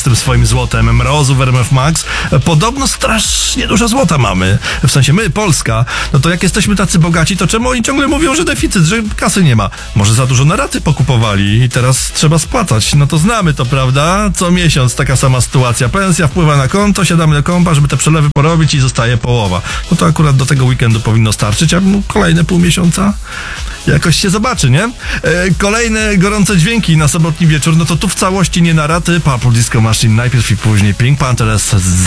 tym swoim złotem, mrozu w RMF Max. Podobno strasznie dużo złota mamy. W sensie my, Polska. No to jak jesteśmy tacy bogaci, to czemu oni ciągle mówią, że deficyt, że kasy nie ma? Może za dużo na raty pokupowali i teraz trzeba spłacać. No to znamy to, prawda? Co miesiąc taka sama sytuacja. Pensja wpływa na konto, siadamy do kompa, żeby te przelewy porobić i zostaje połowa. No to akurat do tego weekendu powinno starczyć, a kolejne pół miesiąca jakoś się zobaczy, nie? Kolejne gorące dźwięki na sobotni wieczór, no to tu w całości nie na raty. Purple Disco Machine najpierw i później Pink Panthers